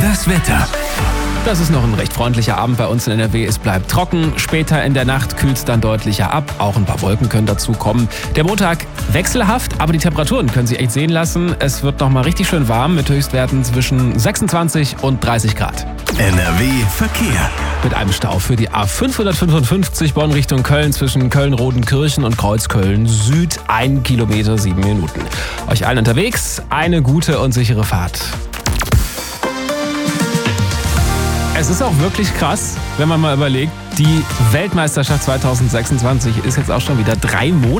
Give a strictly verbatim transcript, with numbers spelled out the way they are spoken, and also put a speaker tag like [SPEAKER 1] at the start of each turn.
[SPEAKER 1] Das Wetter.
[SPEAKER 2] Das ist noch ein recht freundlicher Abend bei uns in N R W. Es bleibt trocken. Später in der Nacht kühlt es dann deutlicher ab. Auch ein paar Wolken können dazukommen. Der Montag wechselhaft, aber die Temperaturen können sich echt sehen lassen. Es wird noch mal richtig schön warm mit Höchstwerten zwischen sechsundzwanzig und dreißig Grad.
[SPEAKER 1] N R W Verkehr.
[SPEAKER 2] Mit einem Stau für die A fünfhundertfünfundfünfzig Bonn Richtung Köln zwischen Köln-Rodenkirchen und Kreuzköln Süd. Ein Kilometer, sieben Minuten. Euch allen unterwegs eine gute und sichere Fahrt. Es ist auch wirklich krass, wenn man mal überlegt, die Weltmeisterschaft zwanzig sechsundzwanzig ist jetzt auch schon wieder drei Monate